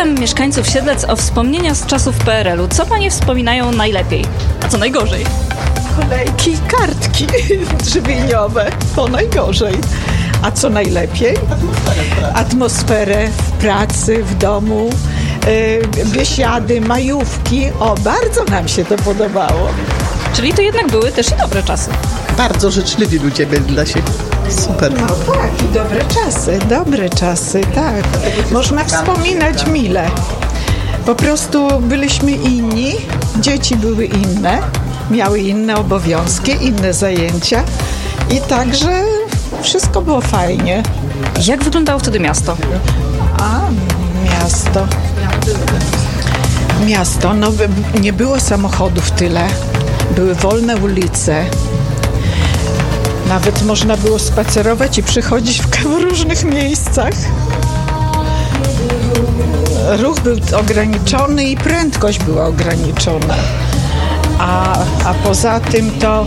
Pytam mieszkańców Siedlec o wspomnienia z czasów PRL-u. Co panie wspominają najlepiej, a co najgorzej? Kolejki i kartki żywieniowe, to najgorzej. A co najlepiej? Atmosferę w pracy, w domu, biesiady, majówki. O, bardzo nam się to podobało. Czyli to jednak były też i dobre czasy. Bardzo życzliwi ludzie byli dla siebie. Super. No tak, i dobre czasy, tak. Można wspominać mile. Po prostu byliśmy inni, dzieci były inne, miały inne obowiązki, inne zajęcia i także wszystko było fajnie. Jak wyglądało wtedy miasto? Miasto, no nie było samochodów tyle, były wolne ulice. Nawet można było spacerować i przychodzić w różnych miejscach. Ruch był ograniczony i prędkość była ograniczona. A poza tym to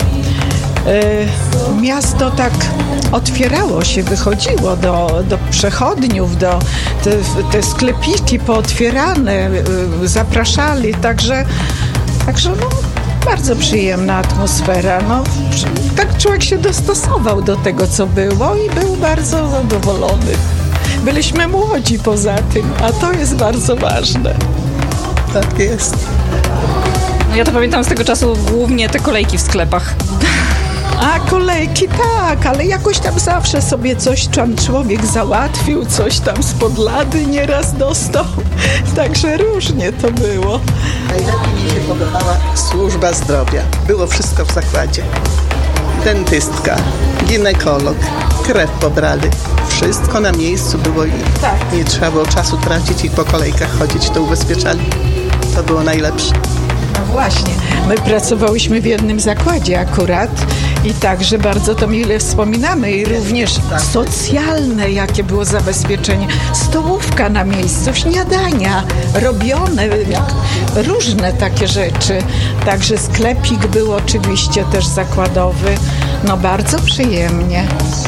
miasto tak otwierało się, wychodziło do przechodniów, te sklepiki pootwierane, zapraszali, także no, bardzo przyjemna atmosfera. No, tak człowiek się dostosował do tego, co było i był bardzo zadowolony. Byliśmy młodzi poza tym, a to jest bardzo ważne. Tak jest. No ja to pamiętam z tego czasu głównie te kolejki w sklepach. A kolejki tak, ale jakoś tam zawsze sobie coś tam człowiek załatwił, coś tam spod lady nieraz dostał. Także różnie to było. Najlepiej mi się podobała służba zdrowia. Było wszystko w zakładzie. Dentystka, ginekolog, krew pobrali. Wszystko na miejscu było i nie trzeba było czasu tracić i po kolejkach chodzić, to ubezpieczali. To było najlepsze. No właśnie, my pracowałyśmy w jednym zakładzie akurat i także bardzo to mile wspominamy i również socjalne, jakie było zabezpieczenie. Stołówka na miejscu, śniadania robione, różne takie rzeczy. Także sklepik był oczywiście też zakładowy. No bardzo przyjemnie.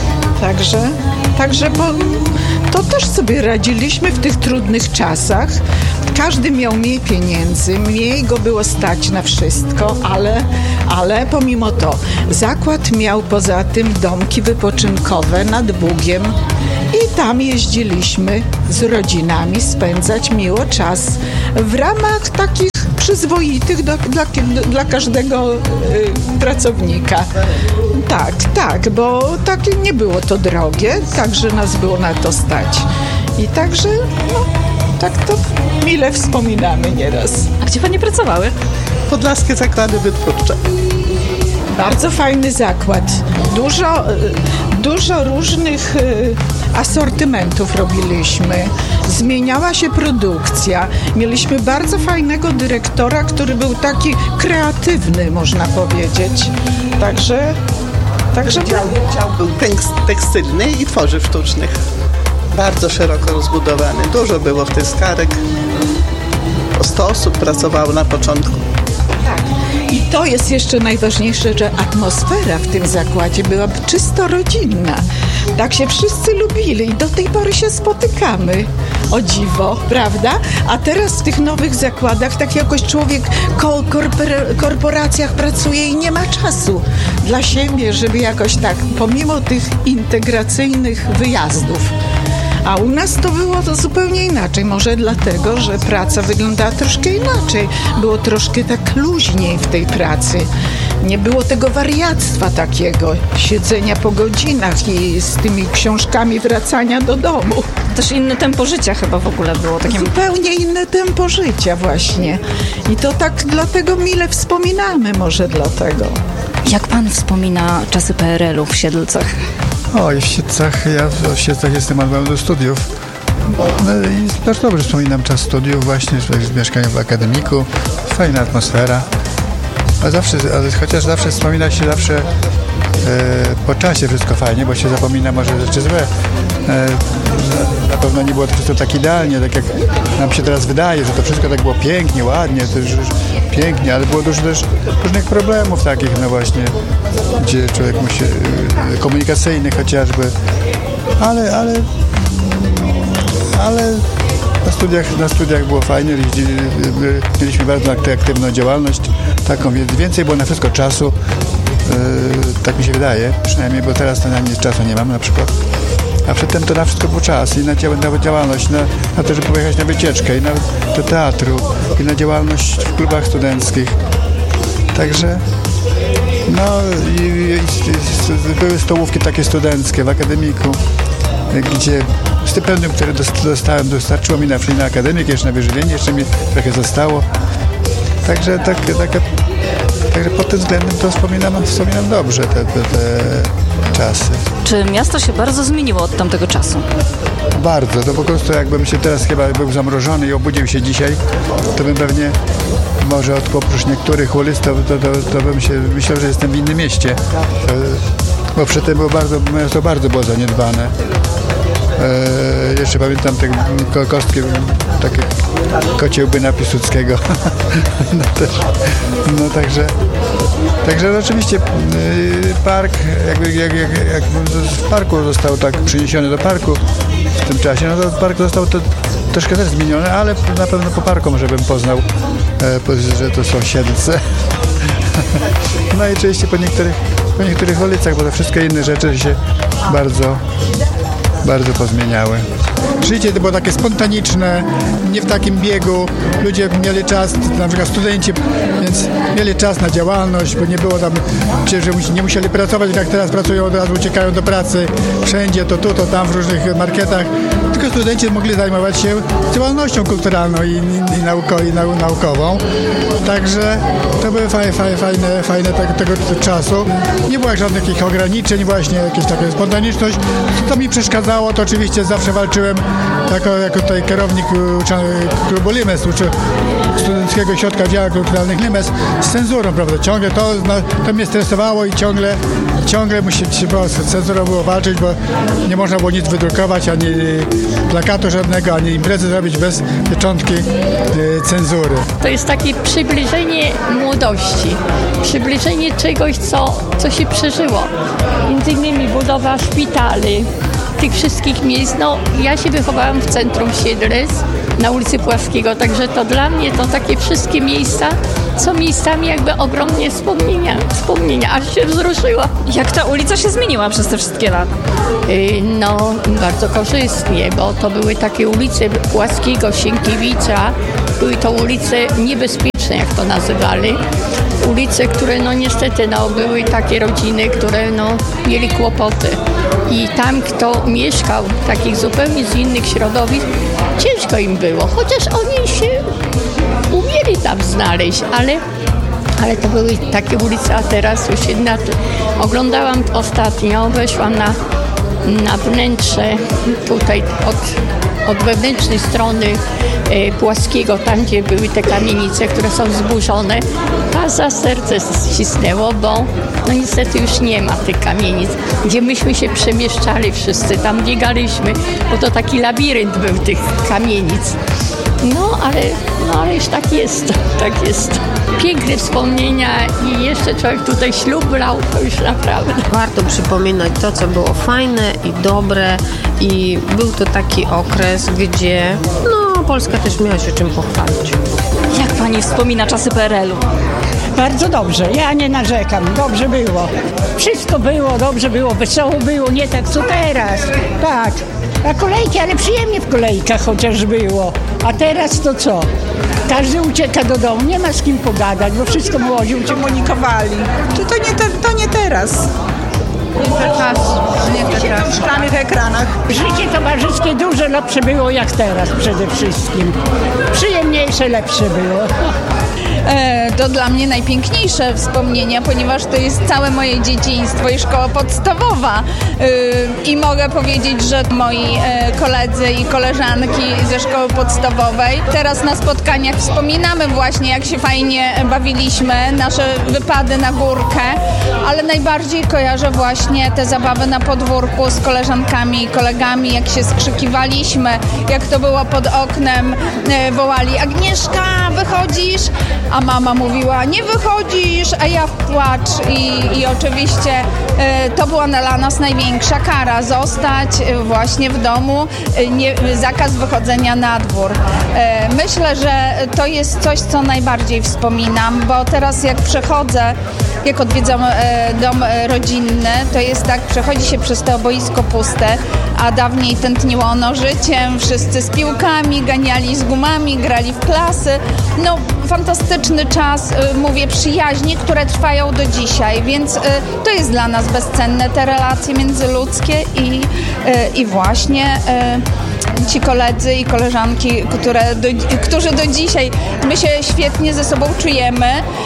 Także to też sobie radziliśmy w tych trudnych czasach. Każdy miał mniej pieniędzy, mniej go było stać na wszystko, ale pomimo to zakład miał poza tym domki wypoczynkowe nad Bugiem i tam jeździliśmy z rodzinami spędzać miło czas w ramach takich przyzwoitych dla każdego pracownika. Tak, bo takie nie było to drogie, także nas było na to stać. I także, no, tak to mile wspominamy nieraz. A gdzie panie pracowały? Podlaskie zakłady wytwórcze. Bardzo fajny zakład. Dużo różnych asortymentów robiliśmy. Zmieniała się produkcja. Mieliśmy bardzo fajnego dyrektora, który był taki kreatywny, można powiedzieć. Także Dział był tekstylny i tworzyw sztucznych. Bardzo szeroko rozbudowany. Dużo było w tych skarek. 100 osób pracowało na początku. tak. I to jest jeszcze najważniejsze, że atmosfera w tym zakładzie była czysto rodzinna. Tak się wszyscy lubili i do tej pory się spotykamy. O dziwo, prawda? A teraz w tych nowych zakładach tak jakoś człowiek koło korporacjach pracuje i nie ma czasu dla siebie, żeby jakoś tak, pomimo tych integracyjnych wyjazdów. A u nas to było to zupełnie inaczej. Może dlatego, że praca wyglądała troszkę inaczej. Było troszkę tak luźniej w tej pracy. Nie było tego wariactwa takiego, siedzenia po godzinach i z tymi książkami wracania do domu. Też inne tempo życia chyba w ogóle było. Zupełnie inne tempo życia właśnie. I to tak dlatego mile wspominamy, może dlatego. Jak pan wspomina czasy PRL-u w Siedlcach? W Siedlcach, ja w Siedlcach jestem odbyłem do studiów. No i też dobrze wspominam czas studiów właśnie, z mieszkania w akademiku. Fajna atmosfera. Chociaż zawsze wspomina się po czasie wszystko fajnie, bo się zapomina może rzeczy złe. Na pewno nie było to wszystko tak idealnie, tak jak nam się teraz wydaje, że to wszystko tak było pięknie, ładnie, to już pięknie, ale było dużo też różnych problemów takich, no właśnie, gdzie człowiek musi, komunikacyjnych chociażby, ale Na studiach było fajnie, mieliśmy bardzo aktywną działalność, taką, więc więcej było na wszystko czasu, tak mi się wydaje, przynajmniej, bo teraz to na nic czasu nie mam na przykład. A przedtem to na wszystko był czas i na działalność, na to, żeby pojechać na wycieczkę i do teatru i na działalność w klubach studenckich. Także były stołówki takie studenckie w akademiku, gdzie stypendium, które dostałem, dostarczyło mi na akademik, jeszcze na wyżywienie, jeszcze mi trochę zostało. Także pod tym względem to wspominam dobrze te czasy. Czy miasto się bardzo zmieniło od tamtego czasu? Bardzo, to po prostu jakbym się teraz chyba był zamrożony i obudził się dzisiaj, to bym pewnie może oprócz niektórych ulic, to bym się myślał, że jestem w innym mieście. Bo przedtem miasto bardzo było zaniedbane. Jeszcze pamiętam te kostki, takie kociełby na Piłsudskiego. Także oczywiście park, jak w parku został tak przyniesiony do parku w tym czasie, no to park został troszkę też zmieniony, ale na pewno po parku może bym poznał, że to są Siedlce. No i oczywiście po niektórych ulicach, bo te wszystkie inne rzeczy się bardzo pozmieniały. Życie to było takie spontaniczne, nie w takim biegu. Ludzie mieli czas, na przykład studenci, więc mieli czas na działalność, bo nie było tam, że nie musieli pracować, jak teraz pracują, od razu uciekają do pracy wszędzie, to tu, to tam, w różnych marketach. Tylko studenci mogli zajmować się działalnością kulturalną i naukową. Także to były fajne tego czasu. Nie było żadnych takich ograniczeń, właśnie jakieś taka spontaniczność. To mi przeszkadzało, to oczywiście zawsze walczyłem jako tutaj kierownik klubu Limes, Studenckiego Ośrodka Działań Kulturalnych Limes, z cenzurą, prawda? Ciągle to mnie stresowało i ciągle z cenzurą było walczyć, bo nie można było nic wydrukować, ani plakatu żadnego, ani imprezy zrobić bez pieczątki cenzury. To jest takie przybliżenie młodości, przybliżenie czegoś, co się przeżyło. Między innymi budowa szpitali, tych wszystkich miejsc. No, ja się wychowałam w centrum Siedlec, na ulicy Płaskiego, także to dla mnie to takie wszystkie miejsca są miejscami jakby ogromnie wspomnienia, aż się wzruszyła. Jak ta ulica się zmieniła przez te wszystkie lata? No, bardzo korzystnie, bo to były takie ulice Płaskiego, Sienkiewicza, były to ulice niebezpieczne, jak to nazywali. Ulice, które no niestety były takie rodziny, które mieli kłopoty. I tam, kto mieszkał takich zupełnie z innych środowisk, ciężko im było, chociaż oni się umieli tam znaleźć, ale to były takie ulice, a teraz już inaczej. Oglądałam ostatnio, weszłam na wnętrze tutaj od wewnętrznej strony Płaskiego, tam gdzie były te kamienice, które są zburzone, a za serce ścisnęło, bo niestety już nie ma tych kamienic, gdzie myśmy się przemieszczali wszyscy, tam biegaliśmy, bo to taki labirynt był tych kamienic. Ale już tak jest. Piękne wspomnienia i jeszcze człowiek tutaj ślub brał, to już naprawdę. Warto przypominać to, co było fajne i dobre i był to taki okres, gdzie Polska też miała się czym pochwalić. Jak pani wspomina czasy PRL-u? Bardzo dobrze, ja nie narzekam, dobrze było. Wszystko było, dobrze było, wesoło było, nie tak co teraz. Tak, a kolejki, ale przyjemnie w kolejkach chociaż było. A teraz to co? Każdy ucieka do domu, nie ma z kim pogadać, bo wszystko młodzi komunikowali. To nie teraz. Nie te czas. W szklanych ekranach. Życie towarzyskie dużo lepsze było jak teraz przede wszystkim. Przyjemniejsze, lepsze było. To dla mnie najpiękniejsze wspomnienia, ponieważ to jest całe moje dzieciństwo i szkoła podstawowa. I mogę powiedzieć, że moi koledzy i koleżanki ze szkoły podstawowej teraz na spotkaniach wspominamy właśnie, jak się fajnie bawiliśmy, nasze wypady na górkę, ale najbardziej kojarzę właśnie te zabawy na podwórku z koleżankami i kolegami, jak się skrzykiwaliśmy, jak to było pod oknem, wołali: Agnieszka, wychodzisz? a mama mówiła, nie wychodzisz, a ja w płacz i oczywiście to była dla nas największa kara, zostać właśnie w domu, zakaz wychodzenia na dwór. Myślę, że to jest coś, co najbardziej wspominam, bo teraz jak przechodzę, jak odwiedzam dom rodzinny, to jest tak, przechodzi się przez to boisko puste, a dawniej tętniło ono życiem, wszyscy z piłkami, ganiali z gumami, grali w klasy. No, fantastyczny czas, mówię, przyjaźni, które trwają do dzisiaj, więc to jest dla nas bezcenne, te relacje międzyludzkie i właśnie ci koledzy i koleżanki, którzy do dzisiaj my się świetnie ze sobą czujemy,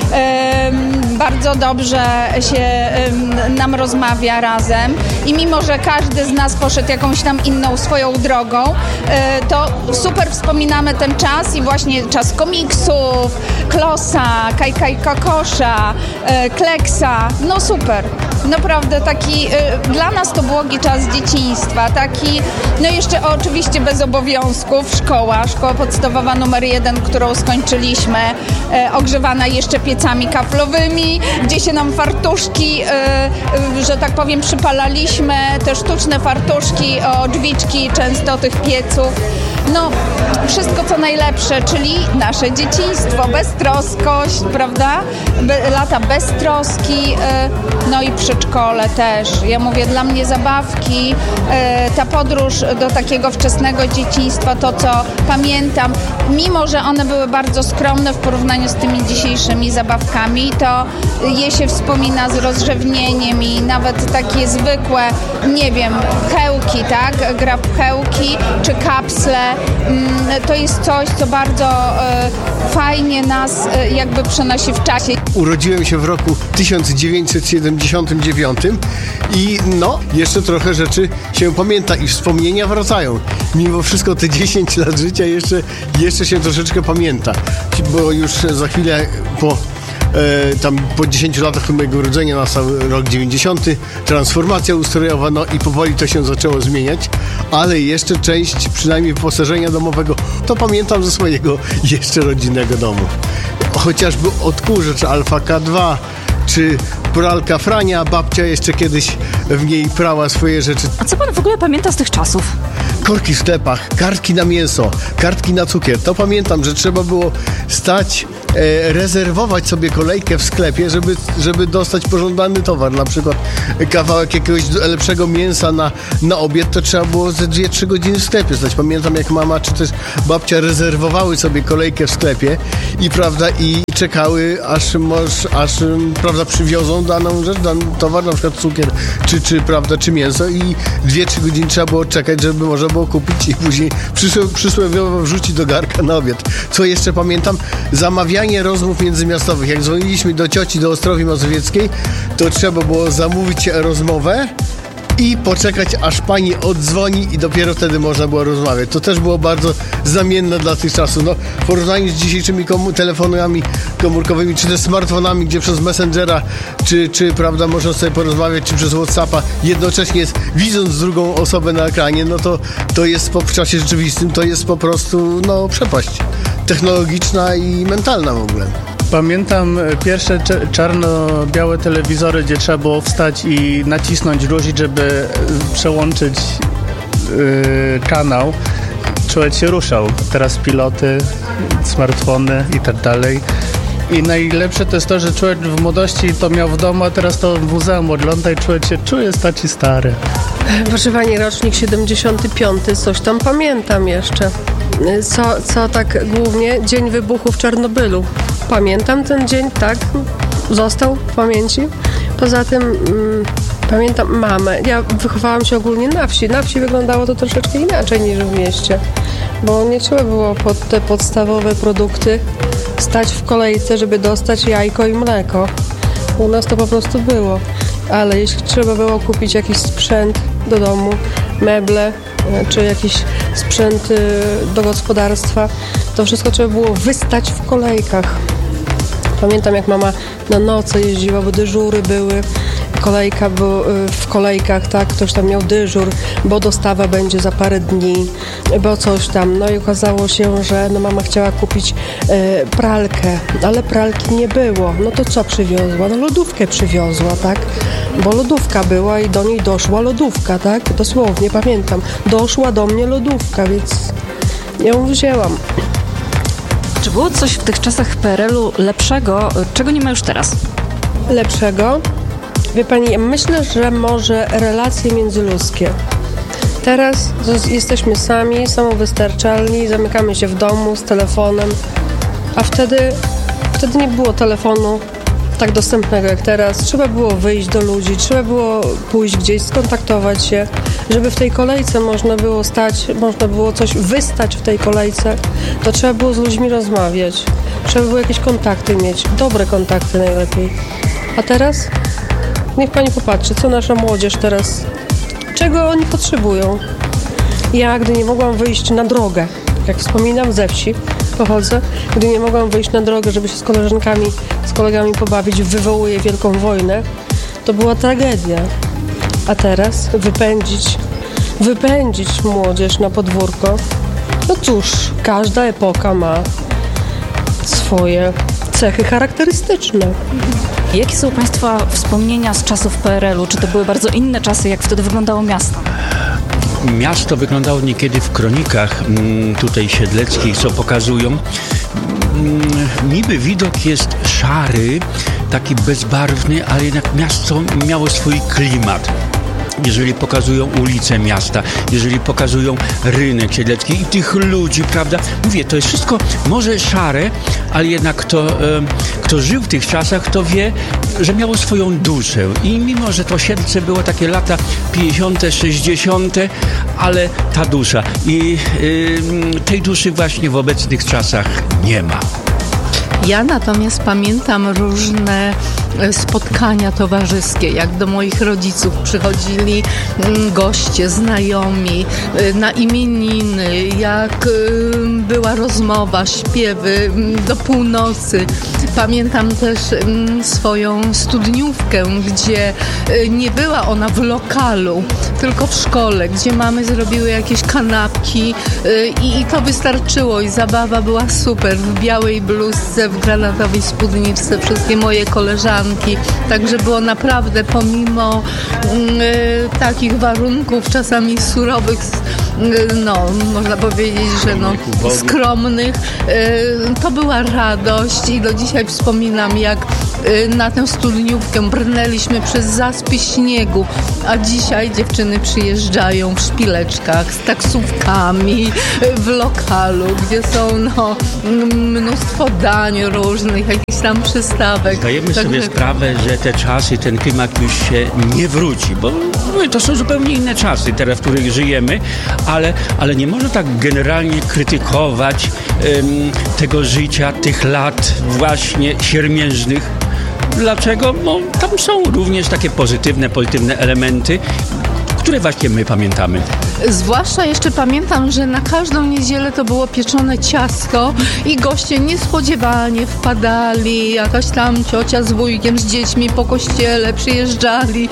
bardzo dobrze się nam rozmawia razem i mimo, że każdy z nas poszedł jakąś tam inną swoją drogą, to super wspominamy ten czas i właśnie czas komiksów, Klosa, Kajka Kokosza, Kleksa, no super. Naprawdę taki, dla nas to błogi czas dzieciństwa, taki, no jeszcze oczywiście bez obowiązków, szkoła podstawowa numer 1, którą skończyliśmy, ogrzewana jeszcze piecami kaflowymi, gdzie się nam fartuszki, że tak powiem, przypalaliśmy, te sztuczne fartuszki o drzwiczki często tych pieców. No, wszystko co najlepsze, czyli nasze dzieciństwo, beztroskość, prawda? Lata beztroski, no i przedszkole też. Ja mówię, dla mnie zabawki, ta podróż do takiego wczesnego dzieciństwa, to co pamiętam, mimo że one były bardzo skromne w porównaniu z tymi dzisiejszymi zabawkami, to je się wspomina z rozrzewnieniem i nawet takie zwykłe, nie wiem, pchełki, tak? Gra w pchełki czy kapsle. To jest coś, co bardzo fajnie nas jakby przenosi w czasie. Urodziłem się w roku 1979 i no, jeszcze trochę rzeczy się pamięta i wspomnienia wracają. Mimo wszystko te 10 lat życia jeszcze się troszeczkę pamięta, bo już za chwilę po 10 latach mojego urodzenia nastał rok 90, transformacja ustrojowa, no i powoli to się zaczęło zmieniać, ale jeszcze część przynajmniej wyposażenia domowego to pamiętam ze swojego jeszcze rodzinnego domu. Chociażby odkurzacz Alfa K2 czy pralka Frania, babcia jeszcze kiedyś w niej prała swoje rzeczy. A co pan w ogóle pamięta z tych czasów? Korki w sklepach, kartki na mięso, kartki na cukier. To pamiętam, że trzeba było stać, rezerwować sobie kolejkę w sklepie, żeby dostać pożądany towar. Na przykład kawałek jakiegoś lepszego mięsa na obiad, to trzeba było ze 2-3 godziny w sklepie stać. Pamiętam, jak mama czy też babcia rezerwowały sobie kolejkę w sklepie i prawda, i czekały, aż prawda, przywiozą daną rzecz, dany towar, na przykład cukier, czy mięso i 2-3 godziny trzeba było czekać, żeby można było kupić i później przysłowiowo wrzucić do garka na obiad. Co jeszcze pamiętam? Zamawianie rozmów międzymiastowych. Jak dzwoniliśmy do cioci do Ostrowi Mazowieckiej, to trzeba było zamówić rozmowę i poczekać, aż pani oddzwoni i dopiero wtedy można było rozmawiać. To też było bardzo znamienne dla tych czasów. No, w porównaniu z dzisiejszymi telefonami komórkowymi, czy też smartfonami, gdzie przez Messengera, czy prawda, można sobie porozmawiać, czy przez WhatsAppa, jednocześnie widząc drugą osobę na ekranie, no to jest w czasie rzeczywistym, to jest po prostu przepaść technologiczna i mentalna w ogóle. Pamiętam pierwsze czarno-białe telewizory, gdzie trzeba było wstać i nacisnąć guzik, żeby przełączyć kanał. Człowiek się ruszał. Teraz piloty, smartfony i tak dalej. I najlepsze to jest to, że człowiek w młodości to miał w domu, a teraz to w muzeum ogląda i człowiek się czuje staci stary. Proszę pani, rocznik 75, coś tam pamiętam jeszcze. Co tak głównie? Dzień wybuchu w Czarnobylu. Pamiętam ten dzień, tak, został w pamięci. Poza tym pamiętam mamę. Ja wychowałam się ogólnie na wsi. Na wsi wyglądało to troszeczkę inaczej niż w mieście, bo nie trzeba było pod te podstawowe produkty stać w kolejce, żeby dostać jajko i mleko. U nas to po prostu było. Ale jeśli trzeba było kupić jakiś sprzęt do domu, meble, czy jakiś sprzęt do gospodarstwa, to wszystko trzeba było wystać w kolejkach. Pamiętam, jak mama na noce jeździła, bo dyżury były kolejka w kolejkach, tak, ktoś tam miał dyżur, bo dostawa będzie za parę dni, bo coś tam. No i okazało się, że mama chciała kupić pralkę, ale pralki nie było. No to co przywiozła? No lodówkę przywiozła, tak, bo lodówka była i do niej doszła lodówka, tak, dosłownie pamiętam. Doszła do mnie lodówka, więc ją wzięłam. Czy było coś w tych czasach PRL-u lepszego, czego nie ma już teraz? Lepszego? Wie pani, myślę, że może relacje międzyludzkie. Teraz jesteśmy sami, samowystarczalni, zamykamy się w domu z telefonem, a wtedy nie było telefonu tak dostępnego jak teraz. Trzeba było wyjść do ludzi, trzeba było pójść gdzieś, skontaktować się, żeby w tej kolejce można było stać, można było coś wystać w tej kolejce, to trzeba było z ludźmi rozmawiać. Trzeba było jakieś kontakty mieć, dobre kontakty najlepiej. A teraz? Niech pani popatrzy, co nasza młodzież teraz, czego oni potrzebują. Ja, gdy nie mogłam wyjść na drogę, jak wspominam, ze wsi pochodzę, gdy nie mogłam wyjść na drogę, żeby się z koleżankami, z kolegami pobawić, wywołuje wielką wojnę, to była tragedia. A teraz wypędzić młodzież na podwórko, no cóż, każda epoka ma swoje cechy charakterystyczne. Jakie są Państwa wspomnienia z czasów PRL-u? Czy to były bardzo inne czasy, jak wtedy wyglądało miasto? Miasto wyglądało niekiedy w kronikach tutaj siedleckich, co pokazują. Niby widok jest szary, taki bezbarwny, ale jednak miasto miało swój klimat. Jeżeli pokazują ulice miasta, jeżeli pokazują rynek siedlecki i tych ludzi, prawda? Mówię, to jest wszystko może szare, ale jednak kto żył w tych czasach, to wie, że miało swoją duszę. I mimo, że to Siedlce było takie lata 50., 60., ale ta dusza i tej duszy właśnie w obecnych czasach nie ma. Ja natomiast pamiętam różne spotkania towarzyskie, jak do moich rodziców przychodzili goście, znajomi na imieniny, jak była rozmowa, śpiewy do północy. Pamiętam też swoją studniówkę, gdzie nie była ona w lokalu, tylko w szkole, gdzie mamy zrobiły jakieś kanapki i to wystarczyło i zabawa była super. W białej bluzce, w granatowej spódniczce, wszystkie moje koleżanki. Także było naprawdę, pomimo takich warunków czasami surowych, no można powiedzieć, że skromnych, to była radość i do dzisiaj wspominam, jak na tę studniówkę brnęliśmy przez zaspy śniegu, a dzisiaj dziewczyny przyjeżdżają w szpileczkach z taksówkami w lokalu, gdzie są mnóstwo dań różnych, jakichś tam przystawek. Zdajemy sobie sprawę, że te czasy, ten klimat już się nie wróci, bo to są zupełnie inne czasy teraz, w których żyjemy, ale nie można tak generalnie krytykować tego życia, tych lat właśnie siermiężnych. Dlaczego? Bo tam są również takie pozytywne elementy, które właśnie my pamiętamy. Zwłaszcza jeszcze pamiętam, że na każdą niedzielę to było pieczone ciasto i goście niespodziewanie wpadali, jakaś tam ciocia z wujkiem, z dziećmi po kościele przyjeżdżali.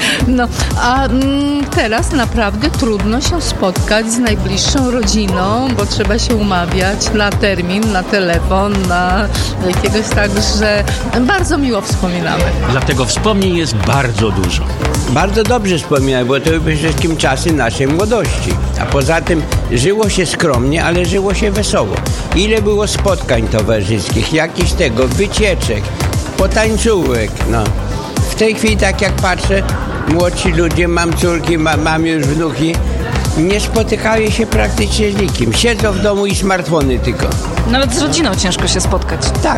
A teraz naprawdę trudno się spotkać z najbliższą rodziną, bo trzeba się umawiać na termin, na telefon, na jakiegoś, także bardzo miło wspominamy. Dlatego wspomnień jest bardzo dużo. Bardzo dobrze wspominam, bo to były wszystkim czasy naszej młodości. A poza tym żyło się skromnie, ale żyło się wesoło. Ile było spotkań towarzyskich, jakichś wycieczek, potańcówek, W tej chwili, tak jak patrzę, młodsi ludzie, mam córki, mam już wnuki, nie spotykają się praktycznie z nikim. Siedzą w domu i smartfony tylko. Nawet z rodziną ciężko się spotkać. Tak,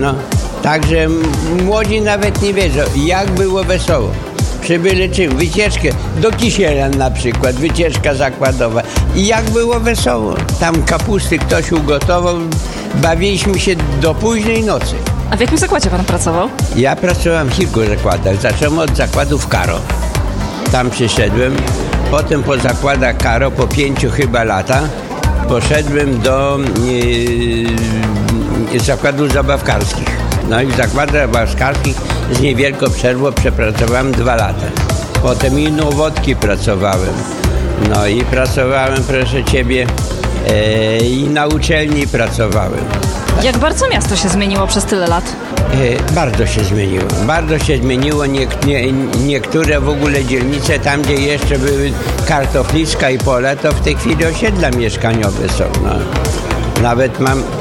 Także młodzi nawet nie wiedzą, jak było wesoło. Przy byle czym, wycieczkę do Kisielan na przykład, wycieczka zakładowa. I jak było wesoło. Tam kapusty ktoś ugotował, bawiliśmy się do późnej nocy. A w jakim zakładzie pan pracował? Ja pracowałem w kilku zakładach. Zacząłem od zakładów Karo. Tam przyszedłem. Potem po zakładach Karo, po 5 chyba latach, poszedłem do zakładów zabawkarskich. No i w zakładach baszkarskich z niewielką przerwą przepracowałem 2 lata. Potem i Nowodki pracowałem. No i pracowałem, proszę Ciebie, i na uczelni pracowałem. Jak bardzo miasto się zmieniło przez tyle lat? Bardzo się zmieniło. Bardzo się zmieniło. Niektóre w ogóle dzielnice, tam gdzie jeszcze były Kartofliska i Pole, to w tej chwili osiedla mieszkaniowe są. No. Nawet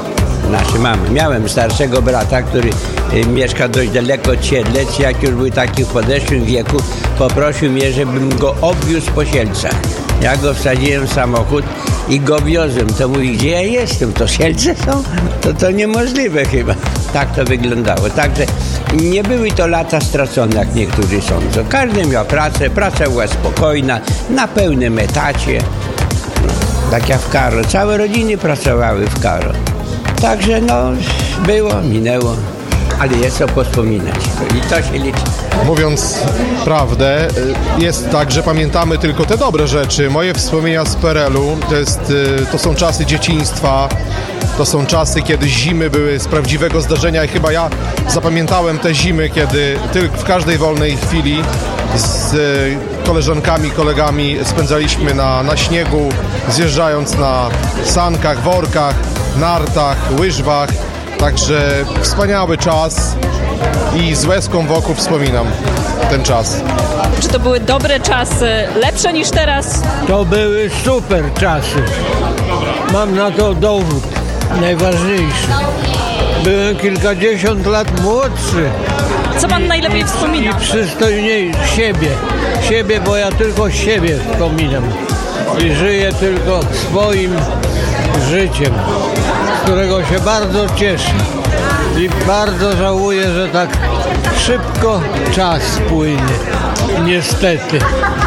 miałem starszego brata, który mieszka dość daleko od Siedlec. Jak już był taki w podeszłym wieku, poprosił mnie, żebym go obwiózł po Sielcach. Ja go wsadziłem w samochód i go wiozłem. To mówi, gdzie ja jestem? To Sielce są? To niemożliwe chyba. Tak to wyglądało. Także nie były to lata stracone, jak niektórzy sądzą. Każdy miał pracę, praca była spokojna, na pełnym etacie. No, tak jak w Karo. Całe rodziny pracowały w Karo. Także było, minęło. Ale jest co wspominać i to się liczy. Mówiąc prawdę, jest tak, że pamiętamy tylko te dobre rzeczy. Moje wspomnienia z PRL-u to są czasy dzieciństwa, to są czasy, kiedy zimy były z prawdziwego zdarzenia i chyba ja zapamiętałem te zimy, kiedy w każdej wolnej chwili z koleżankami, kolegami spędzaliśmy na śniegu, zjeżdżając na sankach, workach, nartach, łyżwach. Także wspaniały czas i z łezką wokół wspominam ten czas. Czy to były dobre czasy, lepsze niż teraz? To były super czasy. Mam na to dowód, najważniejszy. Byłem kilkadziesiąt lat młodszy. Co pan najlepiej wspomina? I przystojniejszy siebie, bo ja tylko siebie wspominam. I żyję tylko swoim życiem, z którego się bardzo cieszę. I bardzo żałuję, że tak szybko czas płynie. Niestety.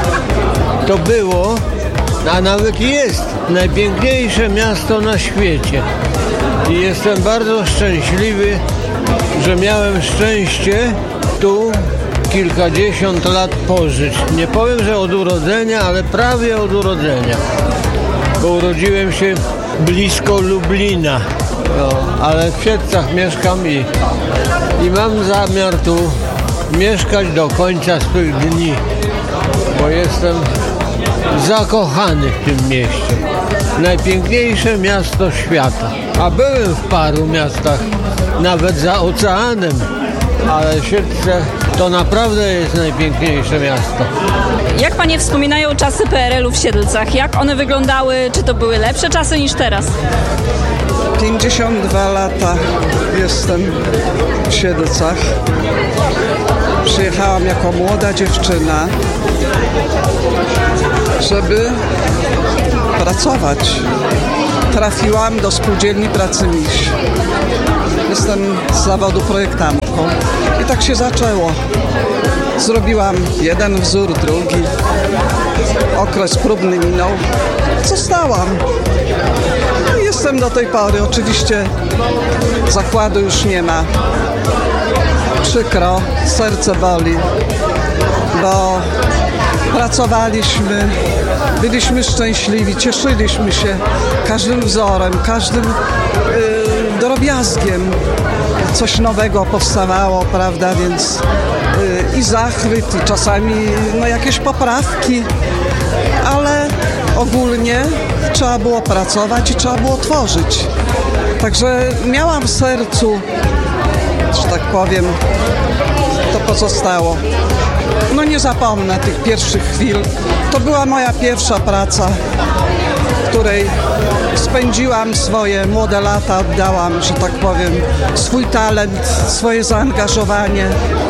To było, a nawet jest, najpiękniejsze miasto na świecie. I jestem bardzo szczęśliwy, że miałem szczęście tu kilkadziesiąt lat pożyć. Nie powiem, że od urodzenia, ale prawie od urodzenia. Bo urodziłem się blisko Lublina, ale w Siedlcach mieszkam i mam zamiar tu mieszkać do końca swych dni, bo jestem zakochany w tym mieście. Najpiękniejsze miasto świata. A byłem w paru miastach, nawet za oceanem, ale Siedlce to naprawdę jest najpiękniejsze miasto. Jak panie wspominają czasy PRL-u w Siedlcach? Jak one wyglądały? Czy to były lepsze czasy niż teraz? 52 lata jestem w Siedlcach. Przyjechałam jako młoda dziewczyna, żeby pracować. Trafiłam do Spółdzielni Pracy Miś. Jestem z zawodu projektantką i tak się zaczęło. Zrobiłam jeden wzór, drugi. Okres próbny minął. Zostałam. No i jestem do tej pory. Oczywiście zakładu już nie ma. Przykro, serce boli, bo pracowaliśmy, byliśmy szczęśliwi, cieszyliśmy się każdym wzorem, każdym drobiazgiem. Coś nowego powstawało, prawda, więc i zachwyt, i czasami jakieś poprawki, ale ogólnie trzeba było pracować i trzeba było tworzyć. Także miałam w sercu, że tak powiem, to pozostało. No nie zapomnę tych pierwszych chwil. To była moja pierwsza praca, w której spędziłam swoje młode lata, oddałam, że tak powiem, swój talent, swoje zaangażowanie,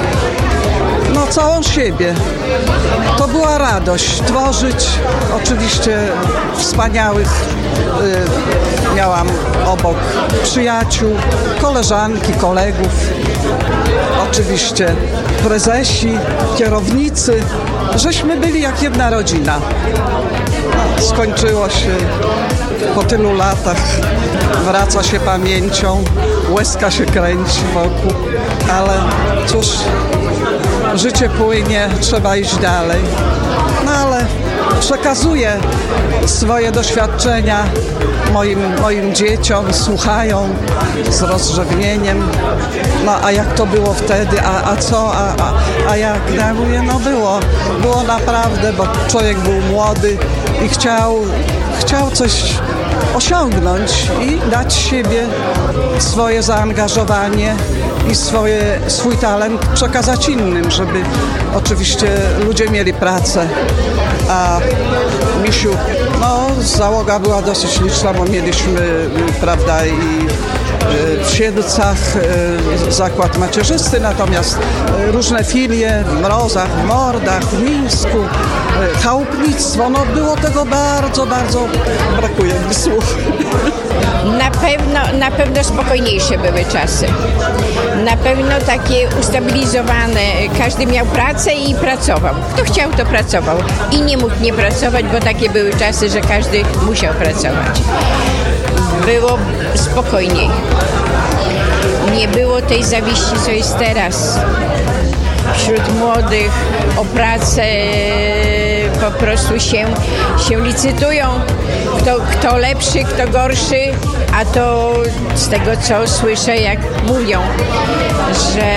całą siebie. To była radość tworzyć, oczywiście wspaniałych miałam obok przyjaciół, koleżanki, kolegów, oczywiście prezesi, kierownicy, żeśmy byli jak jedna rodzina. Skończyło się po tylu latach, wraca się pamięcią, łezka się kręci wokół, ale cóż, życie płynie, trzeba iść dalej. No ale przekazuję swoje doświadczenia moim dzieciom, słuchają z rozrzewnieniem. No a jak to było wtedy, a co, a jak? Ja mówię, no było naprawdę, bo człowiek był młody i chciał coś osiągnąć i dać siebie, swoje zaangażowanie i swój talent przekazać innym, żeby oczywiście ludzie mieli pracę. A misiu, no załoga była dosyć liczna, bo mieliśmy, prawda, i w Siedlcach zakład macierzysty, natomiast różne filie w Mrozach, w Mordach, w Mińsku, chałupnictwo, no było tego bardzo, bardzo, brakuje mi słów. Na pewno spokojniejsze były czasy. Na pewno takie ustabilizowane. Każdy miał pracę i pracował. Kto chciał, to pracował. I nie mógł nie pracować, bo takie były czasy, że każdy musiał pracować. Było spokojniej. Nie było tej zawiści, co jest teraz. Wśród młodych o pracę po prostu się licytują. Kto lepszy, kto gorszy, a to z tego, co słyszę, jak mówią, że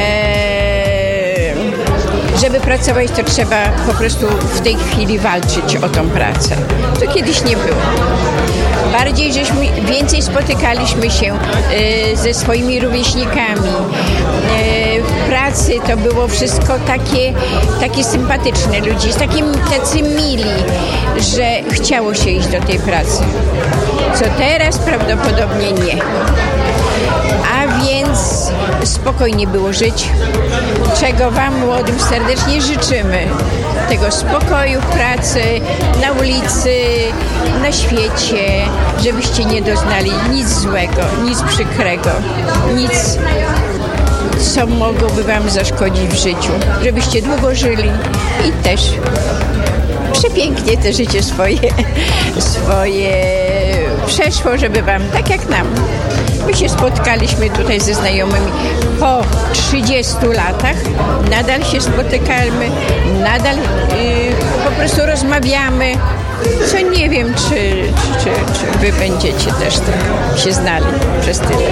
żeby pracować, to trzeba po prostu w tej chwili walczyć o tą pracę. To kiedyś nie było. Bardziej, więcej spotykaliśmy się ze swoimi rówieśnikami. W pracy to było wszystko takie sympatyczne ludzie, tacy mili, że chciało się iść do tej pracy. Co teraz prawdopodobnie nie. A więc spokojnie było żyć, czego Wam młodym serdecznie życzymy. Tego spokoju w pracy, na ulicy, na świecie, żebyście nie doznali nic złego, nic przykrego, nic, co mogłoby Wam zaszkodzić w życiu. Żebyście długo żyli i też przepięknie te życie swoje przeszło, żeby Wam, tak jak nam. My się spotkaliśmy tutaj ze znajomymi po 30 latach, nadal się spotykamy, nadal po prostu rozmawiamy, co nie wiem, czy Wy będziecie też tak się znali przez tyle.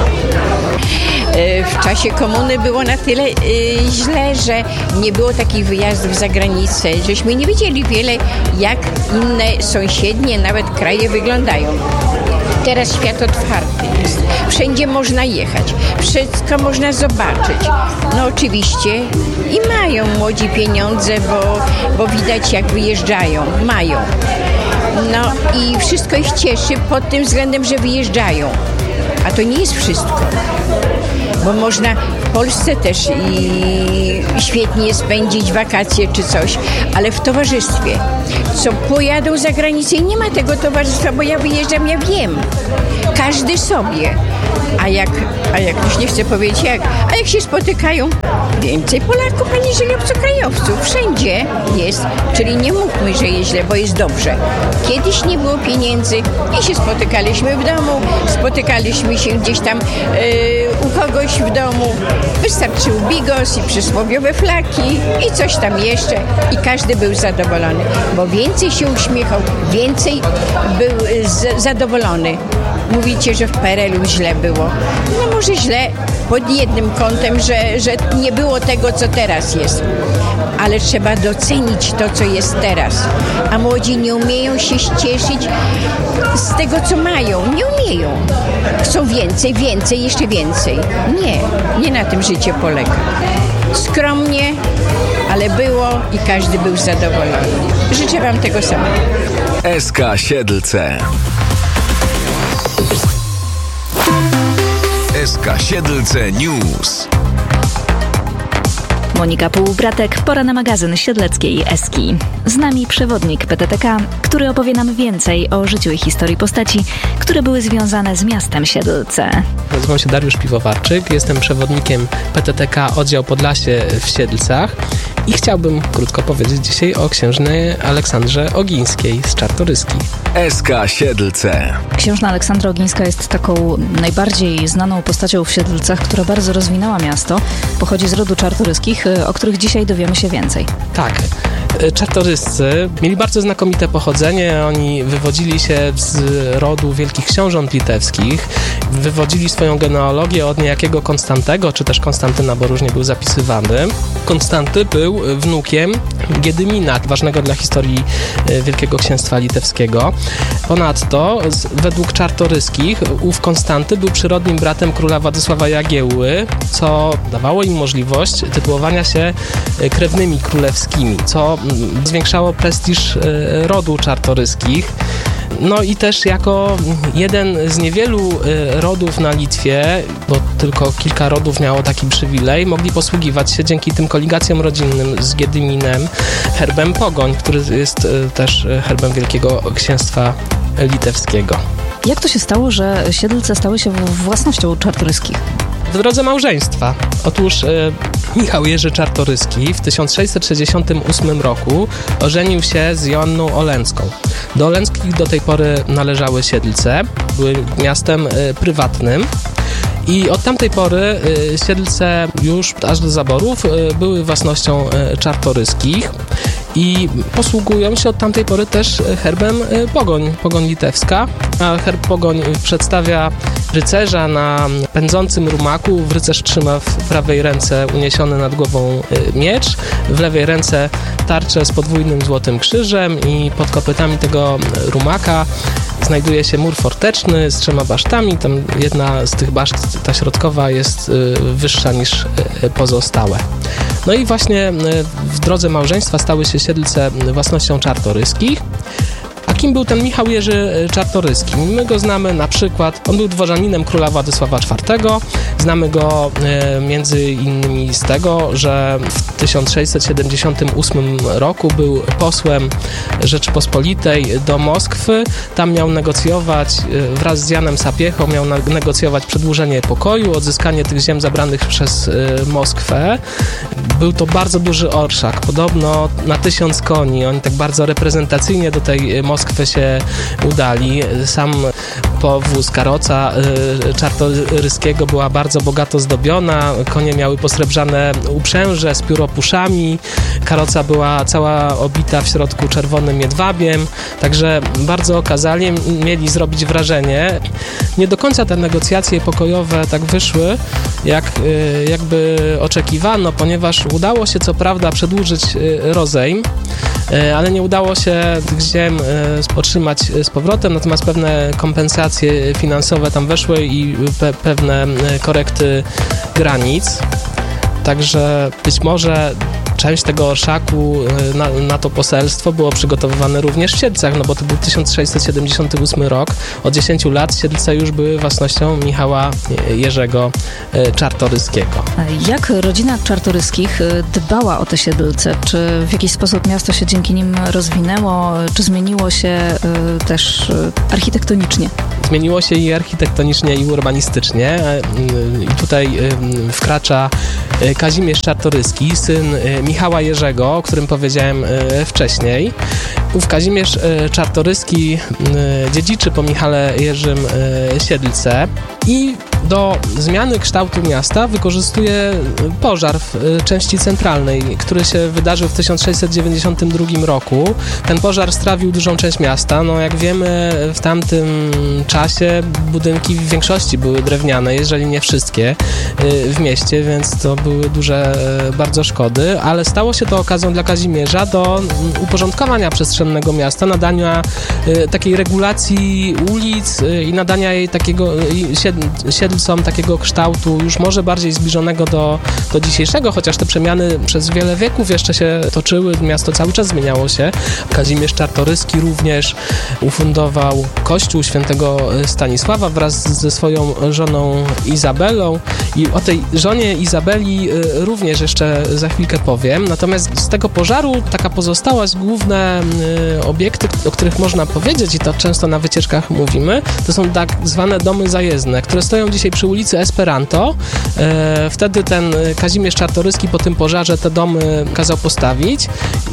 W czasie komuny było na tyle źle, że nie było takich wyjazdów za granicę, żeśmy nie wiedzieli wiele, jak inne sąsiednie, nawet kraje wyglądają. Teraz świat otwarty jest. Wszędzie można jechać. Wszystko można zobaczyć. No oczywiście i mają młodzi pieniądze, bo widać, jak wyjeżdżają. Mają. No i wszystko ich cieszy pod tym względem, że wyjeżdżają. A to nie jest wszystko. Bo można w Polsce też i świetnie spędzić wakacje czy coś, ale w towarzystwie. Co pojadą za granicę i nie ma tego towarzystwa, bo ja wyjeżdżam, ja wiem. Każdy sobie. A jak ktoś nie chce powiedzieć jak, a jak się spotykają, więcej Polaków aniżeli obcokrajowców. Wszędzie jest, czyli nie mówmy, że jest źle, bo jest dobrze. Kiedyś nie było pieniędzy i się spotykaliśmy w domu, spotykaliśmy się gdzieś tam u kogoś w domu. Wystarczył bigos i przysłowiowe flaki i coś tam jeszcze i każdy był zadowolony, bo więcej się uśmiechał, więcej był zadowolony. Mówicie, że w PRL-u źle było. No może źle pod jednym kątem, że nie było tego, co teraz jest. Ale trzeba docenić to, co jest teraz. A młodzi nie umieją się cieszyć z tego, co mają. Nie umieją. Chcą więcej, jeszcze więcej. Nie na tym życie polega. Skromnie, ale było i każdy był zadowolony. Życzę Wam tego samego. SK Siedlce. SK Siedlce News. Monika Półbratek, pora na magazyn siedleckiej Eski. Z nami przewodnik PTTK, który opowie nam więcej o życiu i historii postaci, które były związane z miastem Siedlce. Nazywam się Dariusz Piwowarczyk, jestem przewodnikiem PTTK oddział Podlasie w Siedlcach I chciałbym krótko powiedzieć dzisiaj o księżnej Aleksandrze Ogińskiej z Czartoryskich. SK Siedlce. Księżna Aleksandra Ogińska jest taką najbardziej znaną postacią w Siedlcach, która bardzo rozwinęła miasto. Pochodzi z rodu Czartoryskich, o których dzisiaj dowiemy się więcej. Tak. Czartoryscy mieli bardzo znakomite pochodzenie. Oni wywodzili się z rodu wielkich książąt litewskich. Wywodzili swoją genealogię od niejakiego Konstantego, czy też Konstantyna, bo różnie był zapisywany. Konstanty był wnukiem Giedymina, ważnego dla historii Wielkiego Księstwa Litewskiego. Ponadto, według Czartoryskich, ów Konstanty był przyrodnim bratem króla Władysława Jagiełły, co dawało im możliwość tytułowania się krewnymi królewskimi, co zwiększało prestiż rodu Czartoryskich. No i też jako jeden z niewielu rodów na Litwie, bo tylko kilka rodów miało taki przywilej, mogli posługiwać się dzięki tym koligacjom rodzinnym z Giedyminem herbem Pogoń, który jest też herbem Wielkiego Księstwa Litewskiego. Jak to się stało, że Siedlce stały się własnością Czartoryskich? W drodze małżeństwa. Otóż Michał Jerzy Czartoryski w 1668 roku ożenił się z Joanną Olęcką. Do Olęckich do tej pory należały Siedlce, były miastem prywatnym. I od tamtej pory Siedlce już aż do zaborów były własnością Czartoryskich i posługują się od tamtej pory też herbem Pogoń litewska, a herb Pogoń przedstawia rycerza na pędzącym rumaku. Rycerz trzyma w prawej ręce uniesiony nad głową miecz, w lewej ręce tarczę z podwójnym złotym krzyżem i pod kopytami tego rumaka znajduje się mur forteczny z 3 basztami. Tam jedna z tych baszt, ta środkowa, jest wyższa niż pozostałe. No i właśnie w drodze małżeństwa stały się Siedlce własnością Czartoryskich. A kim był ten Michał Jerzy Czartoryski? My go znamy na przykład, on był dworzaninem króla Władysława IV. Znamy go między innymi z tego, że w 1678 roku był posłem Rzeczypospolitej do Moskwy. Tam miał negocjować wraz z Janem Sapiechą, miał negocjować przedłużenie pokoju, odzyskanie tych ziem zabranych przez Moskwę. Był to bardzo duży orszak, podobno na 1000 koni. Oni tak bardzo reprezentacyjnie do tej Moskwy się udali. Sam powóz, karoca Czartoryskiego była bardzo bogato zdobiona. Konie miały posrebrzane uprzęże z pióropuszami. Karoca była cała obita w środku czerwonym jedwabiem. Także bardzo okazali, mieli zrobić wrażenie. Nie do końca te negocjacje pokojowe tak wyszły, jakby oczekiwano, ponieważ udało się co prawda przedłużyć rozejm, ale nie udało się tych ziem otrzymać z powrotem, natomiast pewne kompensacje finansowe tam weszły i pewne korekty granic. Także być może część tego orszaku na to poselstwo było przygotowywane również w Siedlcach, no bo to był 1678 rok. Od 10 lat Siedlce już były własnością Michała Jerzego Czartoryskiego. Jak rodzina Czartoryskich dbała o te Siedlce? Czy w jakiś sposób miasto się dzięki nim rozwinęło? Czy zmieniło się też architektonicznie? Zmieniło się i architektonicznie, i urbanistycznie. I tutaj wkracza Kazimierz Czartoryski, syn Michała Jerzego, o którym powiedziałem wcześniej. Ów Kazimierz Czartoryski dziedziczy po Michale Jerzym Siedlce i do zmiany kształtu miasta wykorzystuje pożar w części centralnej, który się wydarzył w 1692 roku. Ten pożar strawił dużą część miasta. No jak wiemy, w tamtym czasie budynki w większości były drewniane, jeżeli nie wszystkie w mieście, więc to były duże bardzo szkody, ale stało się to okazją dla Kazimierza do uporządkowania przestrzennego miasta, nadania takiej regulacji ulic i nadania jej Siedlcom takiego kształtu już może bardziej zbliżonego do dzisiejszego, chociaż te przemiany przez wiele wieków jeszcze się toczyły, miasto cały czas zmieniało się. Kazimierz Czartoryski również ufundował kościół świętego Stanisława wraz ze swoją żoną Izabelą i o tej żonie Izabeli również jeszcze za chwilkę powiem. Natomiast z tego pożaru taka pozostałość, główne obiekty, o których można powiedzieć i to często na wycieczkach mówimy, to są tak zwane domy zajezdne, które stoją dziś dzisiaj przy ulicy Esperanto. Wtedy ten Kazimierz Czartoryski po tym pożarze te domy kazał postawić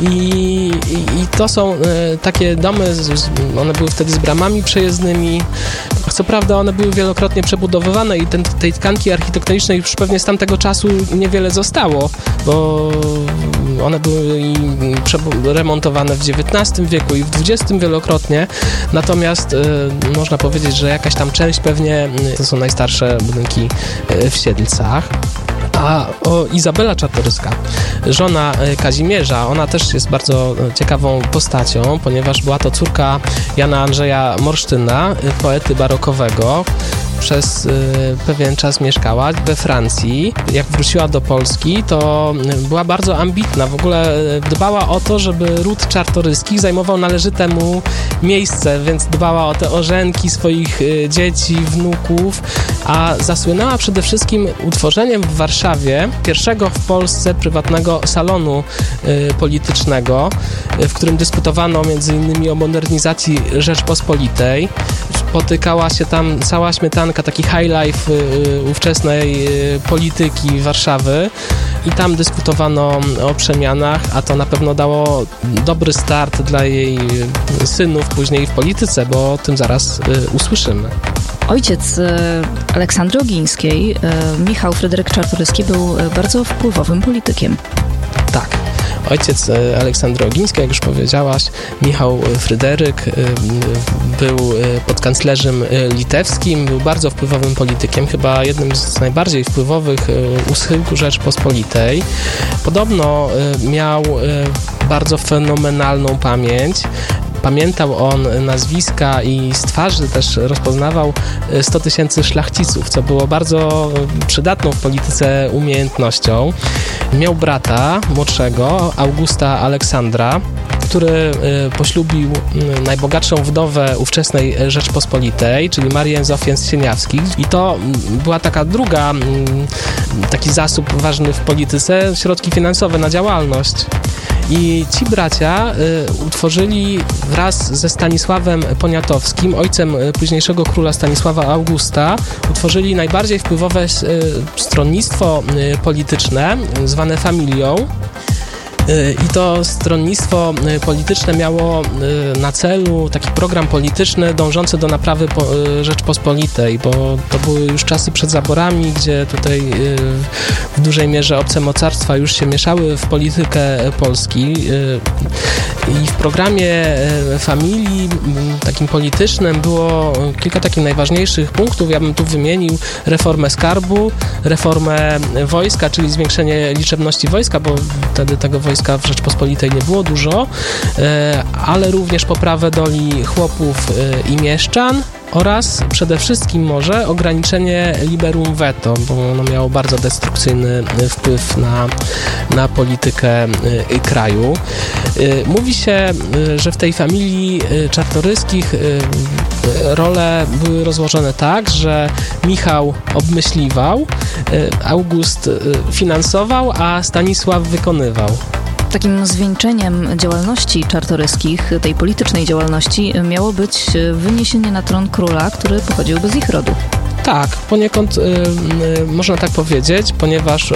i to są takie domy, one były wtedy z bramami przejezdnymi. Co prawda one były wielokrotnie przebudowywane i tej tkanki architektonicznej już pewnie z tamtego czasu niewiele zostało, bo one były remontowane w XIX wieku i w XX wielokrotnie, natomiast można powiedzieć, że jakaś tam część pewnie to są najstarsze budynki w Siedlcach. A Izabela Czartoryska, żona Kazimierza, ona też jest bardzo ciekawą postacią, ponieważ była to córka Jana Andrzeja Morsztyna, poety barokowego. Przez pewien czas mieszkała we Francji. Jak wróciła do Polski, to była bardzo ambitna. W ogóle dbała o to, żeby ród Czartoryskich zajmował należyte mu miejsce, więc dbała o te orzenki swoich dzieci, wnuków, a zasłynęła przede wszystkim utworzeniem w Warszawie pierwszego w Polsce prywatnego salonu politycznego, w którym dyskutowano m.in. o modernizacji Rzeczpospolitej. Spotykała się tam cała śmietanka, taki high life ówczesnej polityki Warszawy i tam dyskutowano o przemianach, a to na pewno dało dobry start dla jej synów później w polityce, bo o tym zaraz usłyszymy. Ojciec Aleksandry Ogińskiej, Michał Fryderyk Czartoryski, był bardzo wpływowym politykiem. Tak. Ojciec Aleksandry Ogińskiej, jak już powiedziałaś, Michał Fryderyk, był podkanclerzem litewskim, był bardzo wpływowym politykiem, chyba jednym z najbardziej wpływowych u schyłku Rzeczpospolitej. Podobno miał bardzo fenomenalną pamięć. Pamiętał on nazwiska i z twarzy też rozpoznawał 100 000 szlachciców, co było bardzo przydatną w polityce umiejętnością. Miał brata młodszego, Augusta Aleksandra, który poślubił najbogatszą wdowę ówczesnej Rzeczpospolitej, czyli Marię Zofię z Sieniawskich. I to była taki zasób ważny w polityce, środki finansowe na działalność. I ci bracia utworzyli wraz ze Stanisławem Poniatowskim, ojcem późniejszego króla Stanisława Augusta, utworzyli najbardziej wpływowe stronnictwo polityczne, zwane Familią. I to stronnictwo polityczne miało na celu taki program polityczny dążący do naprawy Rzeczpospolitej, bo to były już czasy przed zaborami, gdzie tutaj w dużej mierze obce mocarstwa już się mieszały w politykę Polski. I w programie Familii takim politycznym było kilka takich najważniejszych punktów. Ja bym tu wymienił reformę skarbu, reformę wojska, czyli zwiększenie liczebności wojska, bo wtedy tego wojska w Rzeczpospolitej nie było dużo, ale również poprawę doli chłopów i mieszczan oraz przede wszystkim może ograniczenie liberum veto, bo ono miało bardzo destrukcyjny wpływ na politykę kraju. Mówi się, że w tej familii Czartoryskich role były rozłożone tak, że Michał obmyśliwał, August finansował, a Stanisław wykonywał. Takim zwieńczeniem działalności Czartoryskich, tej politycznej działalności, miało być wyniesienie na tron króla, który pochodziłby z ich rodu. Tak, poniekąd można tak powiedzieć, ponieważ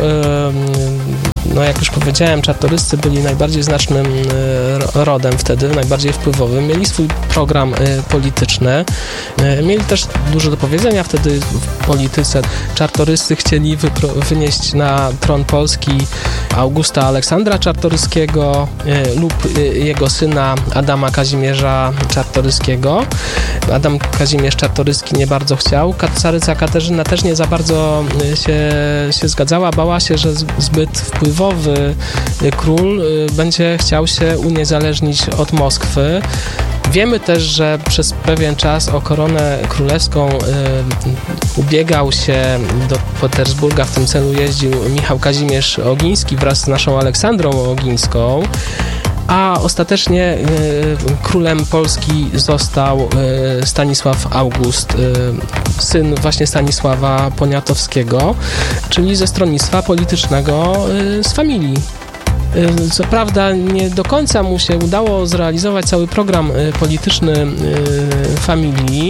jak już powiedziałem, Czartoryscy byli najbardziej znacznym rodem wtedy, najbardziej wpływowym. Mieli swój program polityczny. Mieli też dużo do powiedzenia wtedy w polityce. Czartoryscy chcieli wynieść na tron Polski Augusta Aleksandra Czartoryskiego lub jego syna Adama Kazimierza Czartoryskiego. Adam Kazimierz Czartoryski nie bardzo chciał. Caryca Katarzyna też nie za bardzo się zgadzała. Bała się, że zbyt wpływowy król będzie chciał się uniezależnić od Moskwy. Wiemy też, że przez pewien czas o koronę królewską ubiegał się do Petersburga. W tym celu jeździł Michał Kazimierz Ogiński wraz z naszą Aleksandrą Ogińską. A ostatecznie królem Polski został Stanisław August, syn właśnie Stanisława Poniatowskiego, czyli ze stronnictwa politycznego z Familii. Co prawda nie do końca mu się udało zrealizować cały program polityczny Familii.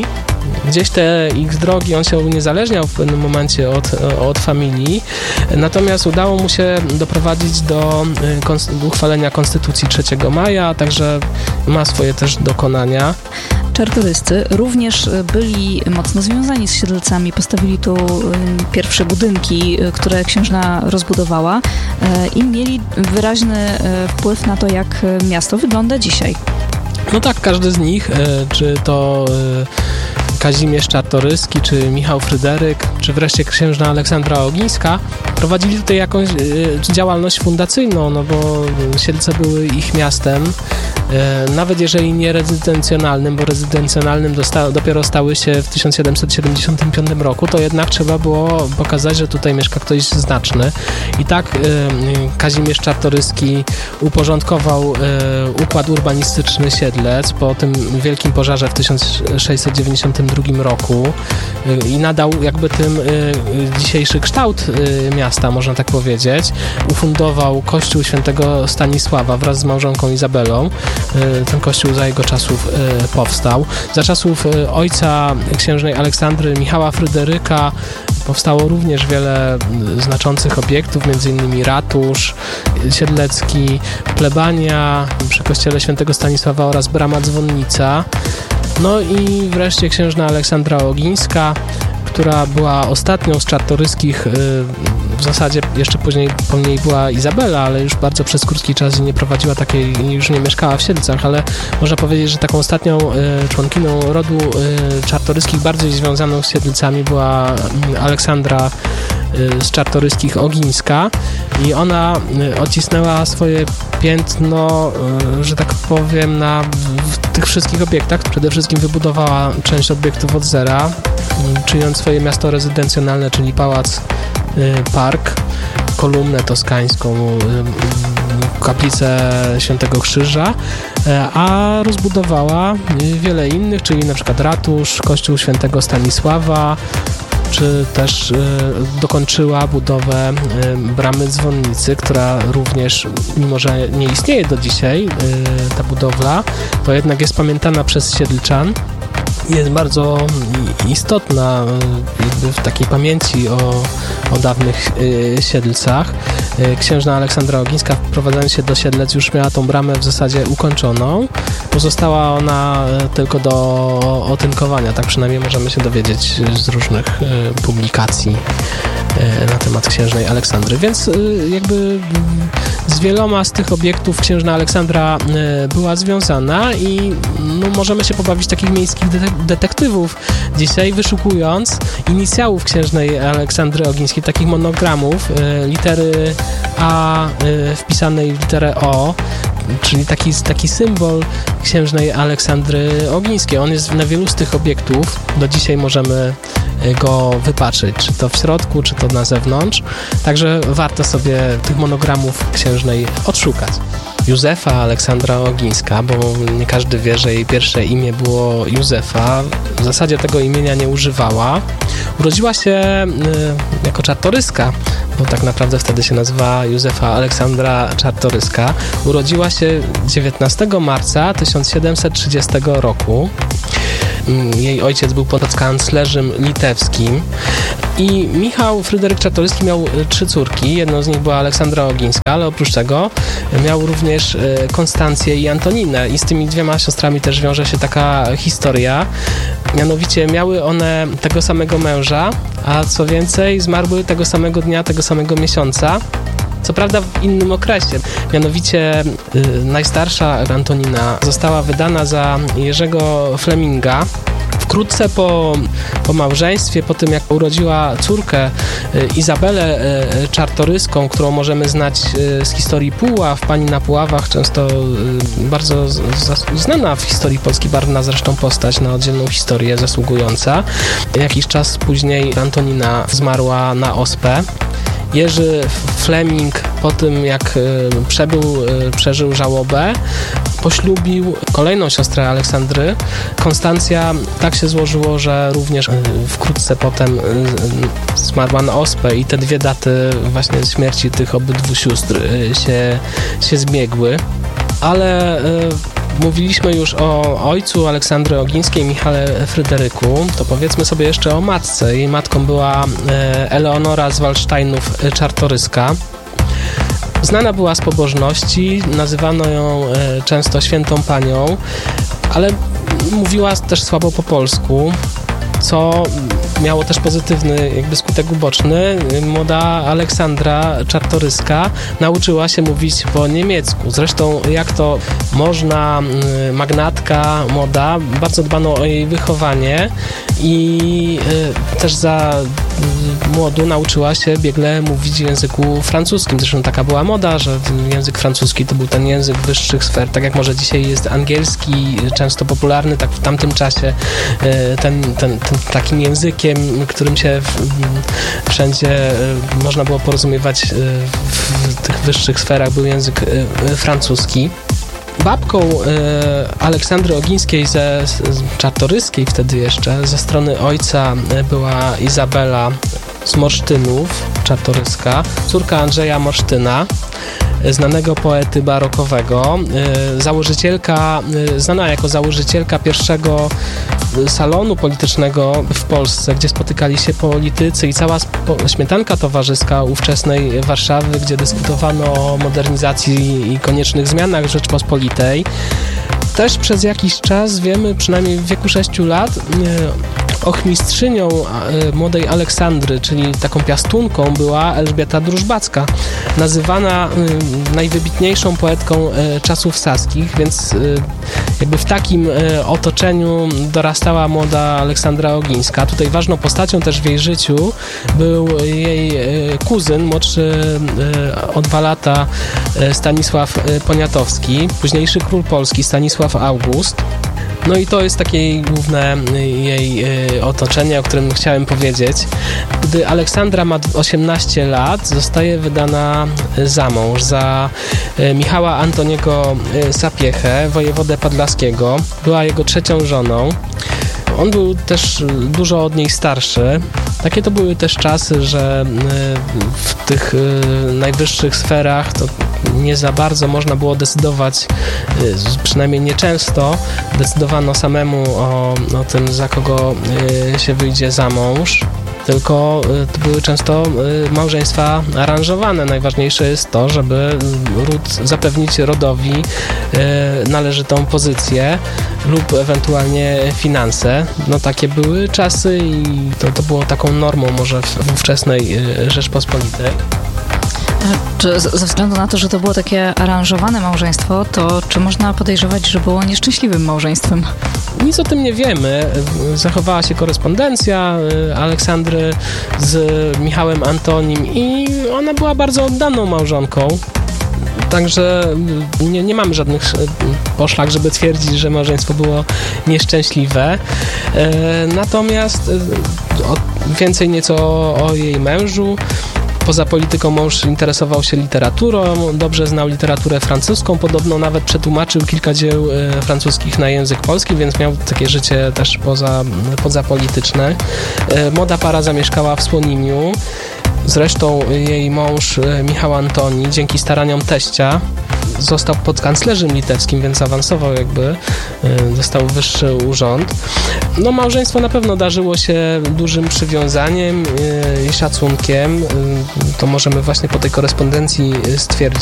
Gdzieś te ich drogi, on się uniezależniał w pewnym momencie od familii, natomiast udało mu się doprowadzić do uchwalenia Konstytucji 3 maja, także ma swoje też dokonania. Czartoryscy również byli mocno związani z Siedlcami. Postawili tu pierwsze budynki, które księżna rozbudowała i mieli wyraźny wpływ na to, jak miasto wygląda dzisiaj. No tak, każdy z nich, czy to Kazimierz Czartoryski, czy Michał Fryderyk, czy wreszcie księżna Aleksandra Ogińska prowadzili tutaj jakąś działalność fundacyjną, no bo Siedlce były ich miastem, nawet jeżeli nie rezydencjonalnym, bo rezydencjonalnym dopiero stały się w 1775 roku, to jednak trzeba było pokazać, że tutaj mieszka ktoś znaczny. I tak Kazimierz Czartoryski uporządkował układ urbanistyczny Siedlec po tym wielkim pożarze w 1692 roku i nadał jakby tym dzisiejszy kształt miasta, można tak powiedzieć. Ufundował kościół świętego Stanisława wraz z małżonką Izabelą. Ten kościół za jego czasów powstał. Za czasów ojca księżnej Aleksandry, Michała Fryderyka, powstało również wiele znaczących obiektów, m.in. ratusz siedlecki, plebania przy kościele świętego Stanisława oraz brama dzwonnica. No i wreszcie księżna Aleksandra Ogińska, która była ostatnią z Czartoryskich, w zasadzie jeszcze później po niej była Izabela, ale już bardzo przez krótki czas nie prowadziła takiej, już nie mieszkała w Siedlcach, ale można powiedzieć, że taką ostatnią członkiną rodu Czartoryskich bardziej związaną z Siedlcami była Aleksandra z Czartoryskich Ogińska i ona odcisnęła swoje piętno, że tak powiem, w tych wszystkich obiektach. Przede wszystkim wybudowała część obiektów od zera, czyniąc swoje miasto rezydencjonalne, czyli pałac, park, kolumnę toskańską, kaplicę Świętego Krzyża, a rozbudowała wiele innych, czyli na przykład ratusz, kościół Świętego Stanisława, czy też dokończyła budowę bramy dzwonnicy, która również, mimo że nie istnieje do dzisiaj ta budowla, to jednak jest pamiętana przez Siedlczan. Jest bardzo istotna jakby w takiej pamięci o dawnych Siedlcach. Księżna Aleksandra Ogińska, wprowadzając się do Siedlec, już miała tą bramę w zasadzie ukończoną. Pozostała ona tylko do otynkowania, tak przynajmniej możemy się dowiedzieć z różnych publikacji na temat księżnej Aleksandry. Więc jakby z wieloma z tych obiektów księżna Aleksandra była związana i no, możemy się pobawić takich miejskich detektywów dzisiaj, wyszukując inicjałów księżnej Aleksandry Ogińskiej, takich monogramów, litery A wpisanej w literę O, czyli taki symbol księżnej Aleksandry Ogińskiej. On jest na wielu z tych obiektów. Do dzisiaj możemy go wypatrzyć, czy to w środku, czy to na zewnątrz. Także warto sobie tych monogramów księżnej odszukać. Józefa Aleksandra Ogińska, bo nie każdy wie, że jej pierwsze imię było Józefa. W zasadzie tego imienia nie używała. Urodziła się jako Czartoryska, bo tak naprawdę wtedy się nazywa Józefa Aleksandra Czartoryska. Urodziła się 19 marca 1730 roku. Jej ojciec był podkanclerzem litewskim i Michał Fryderyk Czartoryski miał 3 córki. Jedną z nich była Aleksandra Ogińska, ale oprócz tego miał również Konstancję i Antoninę i z tymi 2 siostrami też wiąże się taka historia. Mianowicie miały one tego samego męża, a co więcej zmarły tego samego dnia, tego samego miesiąca. Co prawda w innym okresie. Mianowicie najstarsza Antonina została wydana za Jerzego Fleminga. Wkrótce po małżeństwie, po tym jak urodziła córkę Izabelę Czartoryską, którą możemy znać z historii Puław, pani na Puławach, często bardzo znana w historii Polski, barwna zresztą postać, na oddzielną historię zasługująca. Jakiś czas później Antonina zmarła na ospę. Jerzy Fleming po tym, jak przeżył żałobę, poślubił kolejną siostrę Aleksandry. Konstancja, tak się złożyło, że również wkrótce potem zmarła na ospę i te 2 daty właśnie śmierci tych obydwu sióstr się zbiegły. Ale Mówiliśmy już o ojcu Aleksandry Ogińskiej, Michale Fryderyku, to powiedzmy sobie jeszcze o matce. Jej matką była Eleonora z Waldsteinów-Czartoryska. Znana była z pobożności, nazywano ją często świętą panią, ale mówiła też słabo po polsku, co miało też pozytywny jakby skutek uboczny. Młoda Aleksandra Czartoryska nauczyła się mówić po niemiecku. Zresztą jak to można, magnatka młoda, bardzo dbano o jej wychowanie i też za młodu nauczyła się biegle mówić w języku francuskim. Zresztą taka była moda, że język francuski to był ten język wyższych sfer. Tak jak może dzisiaj jest angielski, często popularny, tak w tamtym czasie ten takim językiem, którym się wszędzie można było porozumiewać w tych wyższych sferach, był język francuski. Babką Aleksandry Ogińskiej z Czartoryskiej wtedy jeszcze, ze strony ojca była Izabela z Morsztynów, Czartoryska, córka Andrzeja Morsztyna, znanego poety barokowego, znana jako założycielka pierwszego salonu politycznego w Polsce, gdzie spotykali się politycy i cała śmietanka towarzyska ówczesnej Warszawy, gdzie dyskutowano o modernizacji i koniecznych zmianach Rzeczpospolitej. Też przez jakiś czas, wiemy, przynajmniej w wieku 6 lat, ochmistrzynią młodej Aleksandry, czyli taką piastunką, była Elżbieta Drużbacka, nazywana najwybitniejszą poetką czasów saskich, więc jakby w takim otoczeniu dorastała młoda Aleksandra Ogińska. Tutaj ważną postacią też w jej życiu był jej kuzyn, młodszy o 2 lata, Stanisław Poniatowski, późniejszy król Polski Stanisław August. No i to jest takie główne jej otoczenie, o którym chciałem powiedzieć. Gdy Aleksandra ma 18 lat, zostaje wydana za mąż za Michała Antoniego Sapiechę, wojewodę podlaskiego. Była jego 3. żoną. On był też dużo od niej starszy. Takie to były też czasy, że w tych najwyższych sferach to nie za bardzo można było decydować, przynajmniej nieczęsto decydowano samemu o tym, za kogo się wyjdzie za mąż. Tylko to były często małżeństwa aranżowane. Najważniejsze jest to, żeby zapewnić rodowi należytą pozycję lub ewentualnie finanse. No takie były czasy i to było taką normą może w ówczesnej Rzeczpospolitej. Czy ze względu na to, że to było takie aranżowane małżeństwo, to czy można podejrzewać, że było nieszczęśliwym małżeństwem? Nic o tym nie wiemy. Zachowała się korespondencja Aleksandry z Michałem Antonim i ona była bardzo oddaną małżonką. Także nie mamy żadnych poszlak, żeby twierdzić, że małżeństwo było nieszczęśliwe. Natomiast więcej nieco o jej mężu. Poza polityką mąż interesował się literaturą, dobrze znał literaturę francuską, podobno nawet przetłumaczył kilka dzieł francuskich na język polski, więc miał takie życie też pozapolityczne. Młoda para zamieszkała w Słonimiu. Zresztą jej mąż Michał Antoni dzięki staraniom teścia został podkanclerzem litewskim, więc awansował dostał wyższy urząd. No małżeństwo na pewno darzyło się dużym przywiązaniem i szacunkiem. To możemy właśnie po tej korespondencji stwierdzić.